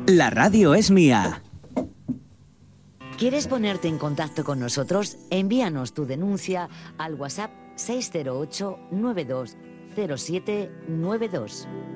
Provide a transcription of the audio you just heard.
La radio es mía. ¿Quieres ponerte en contacto con nosotros? Envíanos tu denuncia al WhatsApp 608 92 07 92.